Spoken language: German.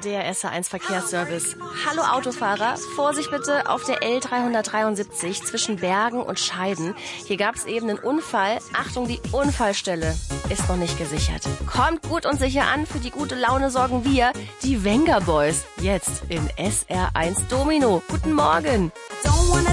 Der SR1 Verkehrsservice. Hallo Autofahrer, Vorsicht bitte auf der L373 zwischen Bergen und Scheiden. Hier gab es eben einen Unfall. Achtung, die Unfallstelle ist noch nicht gesichert. Kommt gut und sicher an, für die gute Laune sorgen wir, die Wenger Boys. Jetzt in SR1 Domino. Guten Morgen.